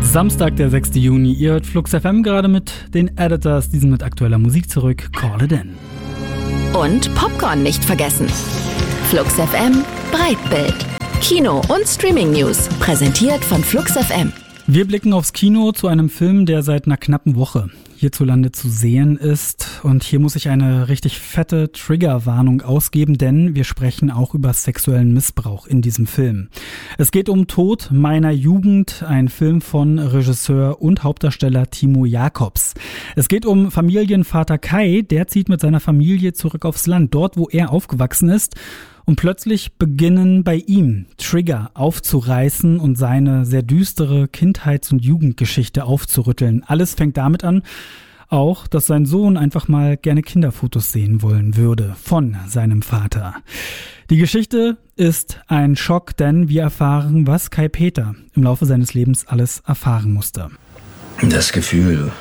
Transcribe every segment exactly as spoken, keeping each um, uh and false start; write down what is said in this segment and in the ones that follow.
Samstag, der sechster Juni. Ihr hört Flux F M gerade mit den Editors, diesen mit aktueller Musik zurück. Call it in. Und Popcorn nicht vergessen. Flux F M Breitbild. Kino- und Streaming-News. Präsentiert von Flux F M. Wir blicken aufs Kino zu einem Film, der seit einer knappen Woche hierzulande zu sehen ist. Und hier muss ich eine richtig fette Triggerwarnung ausgeben, denn wir sprechen auch über sexuellen Missbrauch in diesem Film. Es geht um Tod meiner Jugend, ein Film von Regisseur und Hauptdarsteller Timo Jacobs. Es geht um Familienvater Kai, der zieht mit seiner Familie zurück aufs Land, dort wo er aufgewachsen ist. Und plötzlich beginnen bei ihm Trigger aufzureißen und seine sehr düstere Kindheits- und Jugendgeschichte aufzurütteln. Alles fängt damit an, auch, dass sein Sohn einfach mal gerne Kinderfotos sehen wollen würde von seinem Vater. Die Geschichte ist ein Schock, denn wir erfahren, was Kai Peter im Laufe seines Lebens alles erfahren musste. Das Gefühl,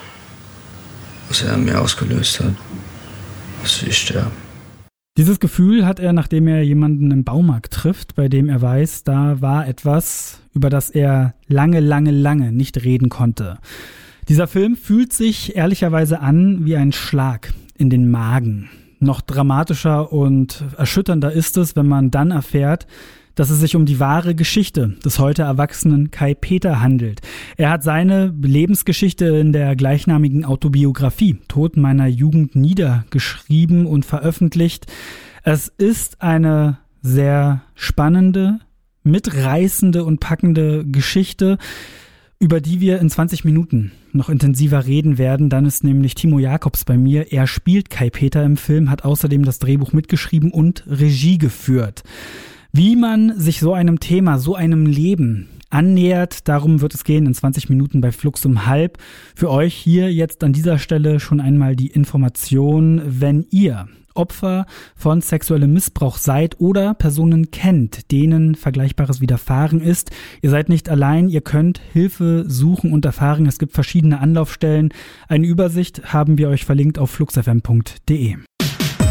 was er an mir ausgelöst hat, dass ich sterbe. Dieses Gefühl hat er, nachdem er jemanden im Baumarkt trifft, bei dem er weiß, da war etwas, über das er lange, lange, lange nicht reden konnte. Dieser Film fühlt sich ehrlicherweise an wie ein Schlag in den Magen. Noch dramatischer und erschütternder ist es, wenn man dann erfährt, dass es sich um die wahre Geschichte des heute erwachsenen Kai Peter handelt. Er hat seine Lebensgeschichte in der gleichnamigen Autobiografie Tod meiner Jugend niedergeschrieben und veröffentlicht. Es ist eine sehr spannende, mitreißende und packende Geschichte, über die wir in zwanzig Minuten noch intensiver reden werden. Dann ist nämlich Timo Jacobs bei mir. Er spielt Kai Peter im Film, hat außerdem das Drehbuch mitgeschrieben und Regie geführt. Wie man sich so einem Thema, so einem Leben annähert, darum wird es gehen in zwanzig Minuten bei Flux um halb. Für euch hier jetzt an dieser Stelle schon einmal die Information, wenn ihr Opfer von sexuellem Missbrauch seid oder Personen kennt, denen Vergleichbares widerfahren ist. Ihr seid nicht allein, ihr könnt Hilfe suchen und erfahren. Es gibt verschiedene Anlaufstellen. Eine Übersicht haben wir euch verlinkt auf flux f m punkt d e.